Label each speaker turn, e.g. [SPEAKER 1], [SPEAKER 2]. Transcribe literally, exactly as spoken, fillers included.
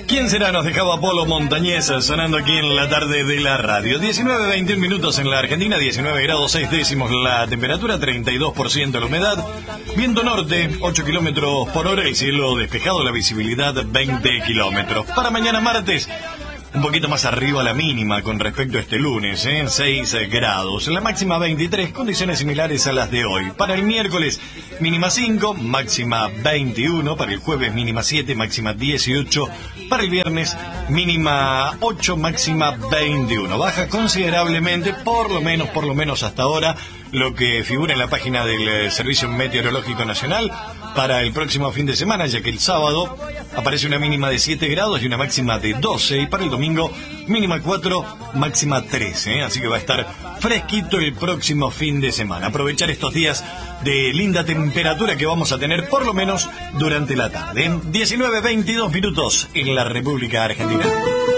[SPEAKER 1] ¿Quién será? Nos dejaba Polo Montañés sonando aquí en la tarde de la radio. diecinueve veintiún minutos en la Argentina, diecinueve grados seis décimos la temperatura, treinta y dos por ciento la humedad. Viento norte, ocho kilómetros por hora, el cielo despejado, la visibilidad veinte kilómetros. Para mañana martes, un poquito más arriba la mínima con respecto a este lunes, ¿eh? seis grados. La máxima veintitrés, condiciones similares a las de hoy. Para el miércoles, mínima cinco, máxima veintiuno. Para el jueves, mínima siete, máxima dieciocho. Para el viernes, mínima ocho, máxima veintiuno. Baja considerablemente, por lo menos, por lo menos hasta ahora, lo que figura en la página del Servicio Meteorológico Nacional para el próximo fin de semana, ya que el sábado aparece una mínima de siete grados y una máxima de doce, y para el domingo mínima cuatro, máxima trece, ¿eh? Así que va a estar fresquito el próximo fin de semana. Aprovechar estos días de linda temperatura que vamos a tener por lo menos durante la tarde. diecinueve veintidós minutos en la República Argentina.